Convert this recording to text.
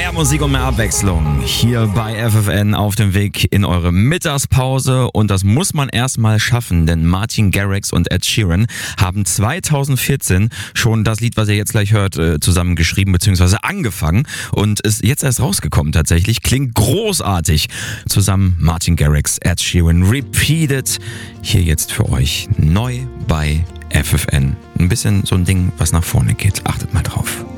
Mehr Musik und mehr Abwechslung hier bei FFN auf dem Weg in eure Mittagspause. Und das muss man erstmal schaffen, denn Martin Garrix und Ed Sheeran haben 2014 schon das Lied, was ihr jetzt gleich hört, zusammengeschrieben bzw. angefangen und ist jetzt erst rausgekommen tatsächlich. Klingt großartig. Zusammen Martin Garrix, Ed Sheeran, Repeated. Hier jetzt für euch neu bei FFN. Ein bisschen so ein Ding, was nach vorne geht. Achtet mal drauf.